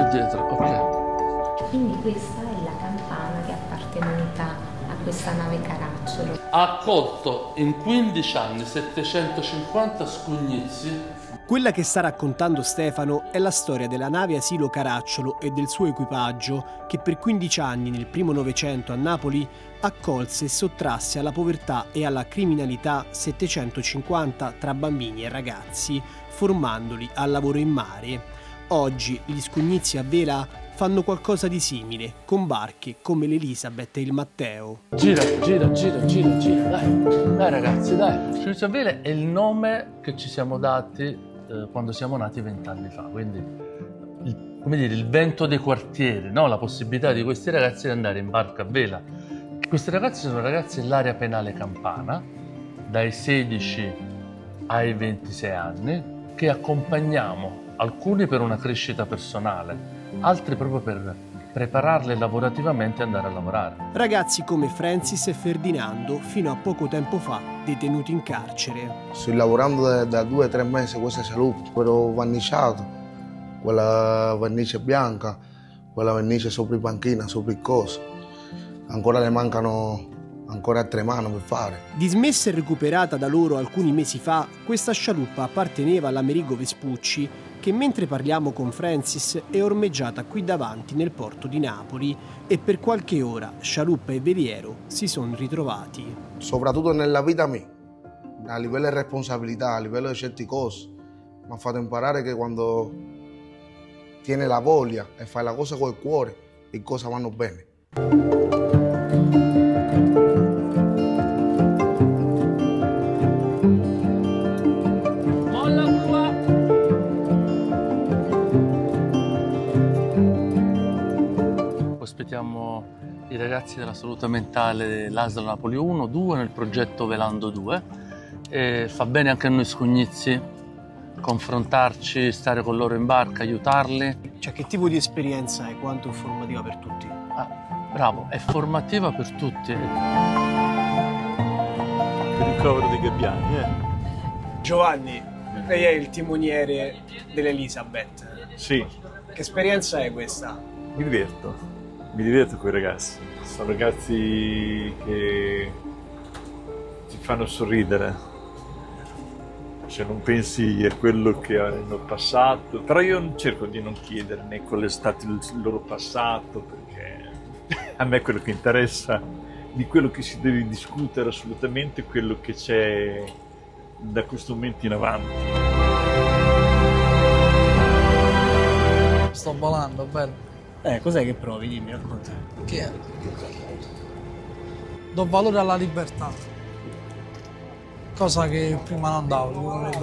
dietro, ok. Quindi questa è la campana che è appartenuta a questa nave Caracciolo. Ha accolto in 15 anni 750 scugnizi. Quella che sta raccontando Stefano è la storia della nave Asilo Caracciolo e del suo equipaggio che per 15 anni nel primo Novecento a Napoli accolse e sottrasse alla povertà e alla criminalità 750 tra bambini e ragazzi, formandoli al lavoro in mare. Oggi gli scugnizi a vela fanno qualcosa di simile, con barche come l'Elisabeth e il Matteo. Gira, dai ragazzi, dai. Scugnizi a vela è il nome che ci siamo dati quando siamo nati 20 anni fa, quindi il vento dei quartieri, no? La possibilità di questi ragazzi di andare in barca a vela. Questi ragazzi sono ragazzi dell'area penale campana, dai 16 ai 26 anni, che accompagniamo, alcuni per una crescita personale, altri proprio per prepararli lavorativamente e andare a lavorare. Ragazzi come Francis e Ferdinando, fino a poco tempo fa detenuti in carcere. Sto lavorando da 2 o 3 mesi questa salute, quello verniciato, quella vernice bianca, quella vernice sopra i panchina, sopra il coso. Ancora le mancano ancora 3 mani per fare. Dismessa e recuperata da loro alcuni mesi fa, questa scialuppa apparteneva all'Amerigo Vespucci, che mentre parliamo con Francis è ormeggiata qui davanti nel porto di Napoli e per qualche ora scialuppa e veliero si sono ritrovati. Soprattutto nella vita mia, a livello di responsabilità, a livello di certe cose, mi ha fatto imparare che quando tieni la voglia e fai la cosa col cuore, le cose vanno bene. Ospitiamo i ragazzi della salute mentale dell'ASL Napoli 1, 2 nel progetto Velando 2 e fa bene anche a noi scugnizi confrontarci, stare con loro in barca, aiutarli. Cioè, che tipo di esperienza è? Quanto informativa per tutti? Bravo, è formativa per tutti. Il ricovero dei gabbiani, Giovanni, lei è il timoniere dell'Elisabeth. Sì, Che esperienza è questa? mi diverto con i ragazzi. Sono ragazzi che ti fanno sorridere. Se non pensi a quello che hanno passato, però io cerco di non chiederne qual è stato il loro passato, perché a me quello che interessa, di quello che si deve discutere assolutamente, quello che c'è da questo momento in avanti. Sto volando, bello. Cos'è che provi? Dimmi, racconta. Che è? Do valore alla libertà, cosa che prima non davo.